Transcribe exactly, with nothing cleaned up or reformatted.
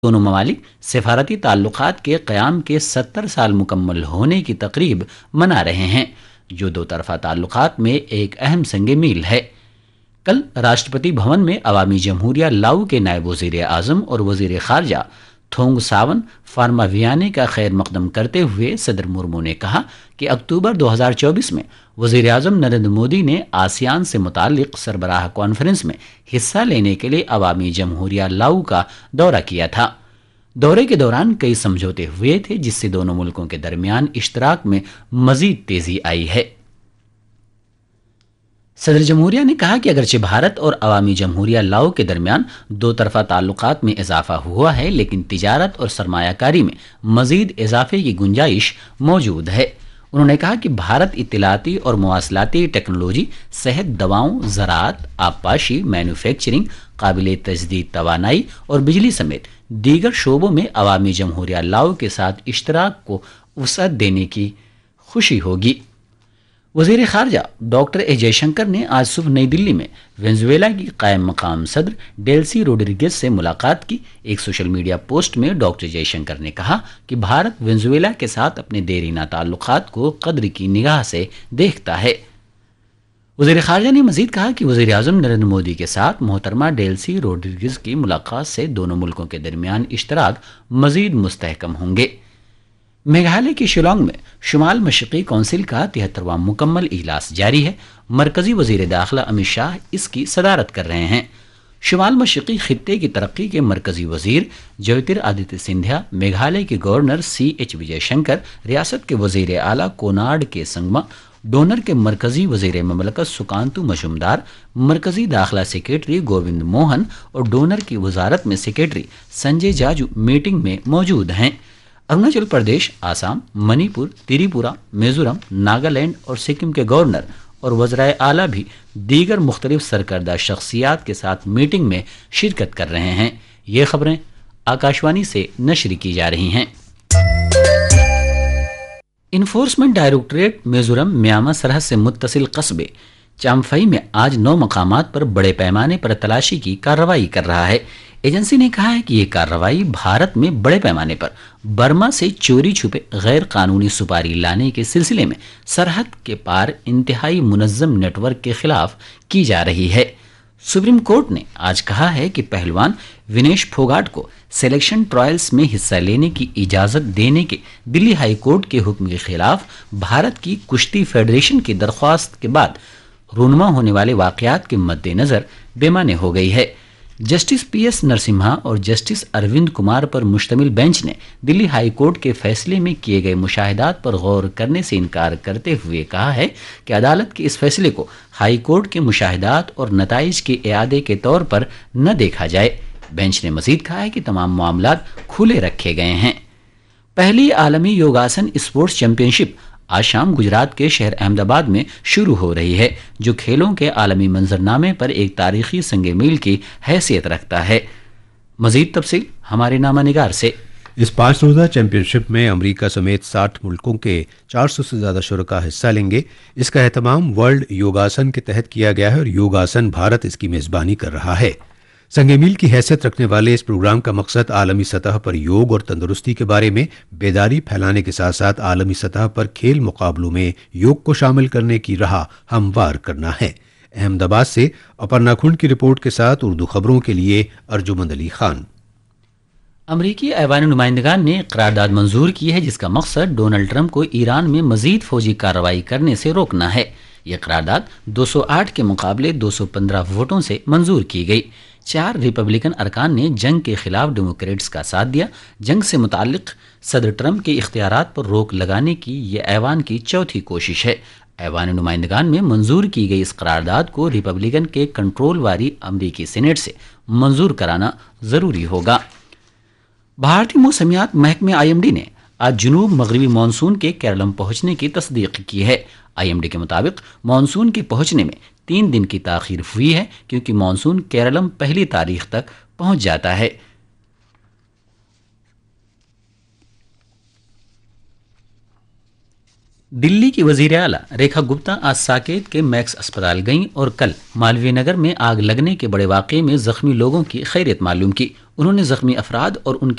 دونوں ممالک سفارتی تعلقات کے قیام کے ستر سال مکمل ہونے کی تقریب منا رہے ہیں، جو دو طرفہ تعلقات میں ایک اہم سنگ میل ہے۔ کل راشٹرپتی بھون میں عوامی جمہوریہ لاؤ کے نائب وزیر اعظم اور وزیر خارجہ تھونگ ساون فارماویانے کا خیر مقدم کرتے ہوئے صدر مرمو نے کہا کہ اکتوبر دو ہزار چوبیس میں وزیر اعظم نریندر مودی نے آسیان سے متعلق سربراہ کانفرنس میں حصہ لینے کے لیے عوامی جمہوریہ لاؤ کا دورہ کیا تھا۔ دورے کے دوران کئی سمجھوتے ہوئے تھے، جس سے دونوں ملکوں کے درمیان اشتراک میں مزید تیزی آئی ہے۔ صدر جمہوریہ نے کہا کہ اگرچہ بھارت اور عوامی جمہوریہ لاؤ کے درمیان دو طرفہ تعلقات میں اضافہ ہوا ہے، لیکن تجارت اور سرمایہ کاری میں مزید اضافے کی گنجائش موجود ہے۔ انہوں نے کہا کہ بھارت اطلاعاتی اور مواصلاتی ٹیکنالوجی، صحت، دواؤں، زراعت، آبپاشی، مینوفیکچرنگ، قابل تجدید توانائی اور بجلی سمیت دیگر شعبوں میں عوامی جمہوریہ لاؤ کے ساتھ اشتراک کو وسعت دینے کی خوشی ہوگی۔ وزیر خارجہ ڈاکٹر اے جے شنکر نے آج صبح نئی دلی میں وینزویلا کی قائم مقام صدر ڈیلسی روڈریگز سے ملاقات کی۔ ایک سوشل میڈیا پوسٹ میں ڈاکٹر جے شنکر نے کہا کہ بھارت وینزویلا کے ساتھ اپنے دیرینہ تعلقات کو قدر کی نگاہ سے دیکھتا ہے۔ وزیر خارجہ نے مزید کہا کہ وزیر اعظم نریندر مودی کے ساتھ محترمہ ڈیلسی روڈریگز کی ملاقات سے دونوں ملکوں کے درمیان اشتراک مزید مستحکم ہوں گے۔ میگھالیہ کی شیلانگ میں شمال مشرقی کونسل کا تہترواں مکمل اجلاس جاری ہے۔ مرکزی وزیر داخلہ امت شاہ اس کی صدارت کر رہے ہیں۔ شمال مشرقی خطے کی ترقی کے مرکزی وزیر جیوتر آدتیہ سندھیا، میگھالیہ کے گورنر سی ایچ وجے شنکر، ریاست کے وزیر اعلیٰ کونارڈ کے سنگما، ڈونر کے مرکزی وزیر مملکت سکانتو مجومدار، مرکزی داخلہ سیکریٹری گووند موہن اور ڈونر کی وزارت میں سیکریٹری سنجے جاجو میٹنگ میں موجود ہیں۔ اروناچل پردیش، آسام، منی پور، تریپورہ، میزورم، ناگالینڈ اور سکم کے گورنر اور وزرائے اعلیٰ بھی دیگر مختلف سرکردہ شخصیات کے ساتھ میٹنگ میں شرکت کر رہے ہیں۔ یہ خبریں آکاشوانی سے نشر کی جا رہی ہیں۔ انفورسمنٹ ڈائریکٹوریٹ میزورم میانمار سرحد سے متصل قصبے چامفئی میں آج نو مقامات پر بڑے پیمانے پر تلاشی کی کارروائی کر رہا ہے۔ ایجنسی نے کہا ہے کہ یہ کارروائی بھارت میں بڑے پیمانے پر برما سے چوری چھپے غیر قانونی سپاری لانے کے سلسلے میں سرحد کے پار انتہائی منظم نیٹ ورک کے خلاف کی جا رہی ہے۔ سپریم کورٹ نے آج کہا ہے کہ پہلوان ونیش پھوگاٹ کو سلیکشن ٹرائلز میں حصہ لینے کی اجازت دینے کے دلی ہائی کورٹ کے حکم کے خلاف بھارت کی کشتی فیڈریشن کی درخواست کے بعد رونما ہونے والے واقعات کے مد نظر بے معنی ہو گئی ہے۔ جسٹس پی ایس نرسمہا اور جسٹس اروند کمار پر مشتمل بینچ نے دلی ہائی کورٹ کے فیصلے میں کیے گئے مشاہدات پر غور کرنے سے انکار کرتے ہوئے کہا ہے کہ عدالت کے اس فیصلے کو ہائی کورٹ کے مشاہدات اور نتائج کے اعادے کے طور پر نہ دیکھا جائے۔ بینچ نے مزید کہا ہے کہ تمام معاملات کھلے رکھے گئے ہیں۔ پہلی عالمی یوگاسن اسپورٹس چیمپئن شپ آج شام گجرات کے شہر احمد آباد میں شروع ہو رہی ہے، جو کھیلوں کے عالمی منظرنامے پر ایک تاریخی سنگ میل کی حیثیت رکھتا ہے۔ مزید تفصیل ہمارے نامہ نگار سے۔ اس پانچ روزہ چیمپئن شپ میں امریکہ سمیت ساٹھ ملکوں کے چار سو سے زیادہ شرکاء حصہ لیں گے۔ اس کا اہتمام ورلڈ یوگاسن کے تحت کیا گیا ہے اور یوگاسن بھارت اس کی میزبانی کر رہا ہے۔ سنگ میل کی حیثیت رکھنے والے اس پروگرام کا مقصد عالمی سطح پر یوگ اور تندرستی کے بارے میں بیداری پھیلانے کے ساتھ ساتھ عالمی سطح پر کھیل مقابلوں میں یوگ کو شامل کرنے کی راہ ہموار کرنا ہے۔ احمد آباد سے اپرنا کھنڈ کی رپورٹ کے ساتھ اردو خبروں کے لیے ارجمند علی خان۔ امریکی ایوان نمائندگان نے قرارداد منظور کی ہے جس کا مقصد ڈونلڈ ٹرمپ کو ایران میں مزید فوجی کارروائی کرنے سے روکنا ہے۔ یہ قرارداد دو سو آٹھ کے مقابلے دو سو پندرہ ووٹوں سے منظور کی گئی۔ چار ریپبلکن ارکان نے جنگ کے خلاف ڈیموکریٹس کا ساتھ دیا۔ جنگ سے متعلق صدر ٹرمپ کے اختیارات پر روک لگانے کی یہ ایوان کی چوتھی کوشش ہے۔ ایوان نمائندگان میں منظور کی گئی اس قرارداد کو ریپبلکن کے کنٹرول والی امریکی سینیٹ سے منظور کرانا ضروری ہوگا۔ بھارتی موسمیات محکمہ آئی ایم ڈی نے آج جنوب مغربی مانسون کے کیرلم پہنچنے کی تصدیق کی ہے۔ آئی ایم ڈی کے مطابق مانسون کے پہنچنے میں تین دن کی تاخیر ہوئی ہے، کیونکہ مانسون کیرلم پہلی تاریخ تک پہنچ جاتا ہے۔ دلی کی وزیر اعلیٰ ریکھا گپتا آج ساکیت کے میکس اسپتال گئیں اور کل مالوی نگر میں آگ لگنے کے بڑے واقعے میں زخمی لوگوں کی خیریت معلوم کی. انہوں نے زخمی افراد اور ان کے